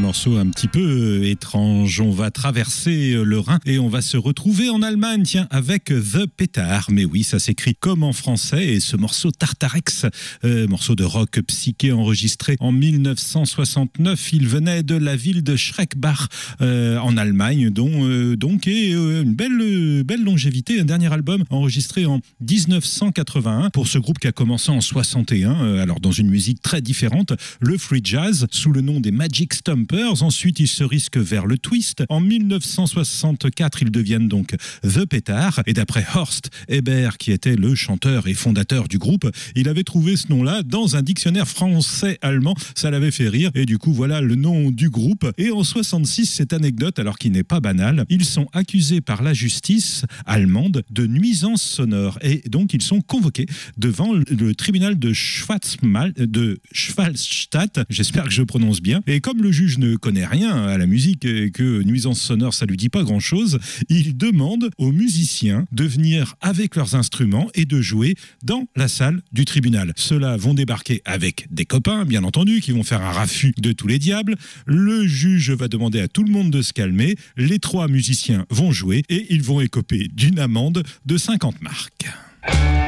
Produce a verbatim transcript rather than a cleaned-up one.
morceau un petit peu étrange. On va traverser le Rhin et on va se retrouver en Allemagne, tiens, avec The Pétard. Mais oui, ça s'écrit comme en français. Et ce morceau Tartarex, euh, morceau de rock psyché enregistré en mille neuf cent soixante-neuf, il venait de la ville de Schreckbach euh, en Allemagne, dont euh, donc est euh, une belle, belle longévité. Un dernier album enregistré en dix-neuf cent quatre-vingt-un pour ce groupe qui a commencé en soixante et un. Euh, alors dans une musique très différente, le free jazz sous le nom des Magic Stompers. Ensuite, ils se risquent vers le twist. En mille neuf cent soixante-quatre, ils deviennent donc The Pétard. Et d'après Horst Heber, qui était le chanteur et fondateur du groupe, il avait trouvé ce nom-là dans un dictionnaire français-allemand. Ça l'avait fait rire. Et du coup, voilà le nom du groupe. Et en soixante-six, cette anecdote, alors qu'il n'est pas banal, ils sont accusés par la justice allemande de nuisance sonore. Et donc, ils sont convoqués devant le tribunal de Schwarzmal, de Schwalstadt. J'espère que je prononce bien. Et comme le juge ne connaît rien à la musique et que nuisance sonore, ça lui dit pas grand-chose, il demande aux musiciens de venir avec leurs instruments et de jouer dans la salle du tribunal. Ceux-là vont débarquer avec des copains, bien entendu, qui vont faire un raffut de tous les diables. Le juge va demander à tout le monde de se calmer. Les trois musiciens vont jouer et ils vont écoper d'une amende de cinquante marks.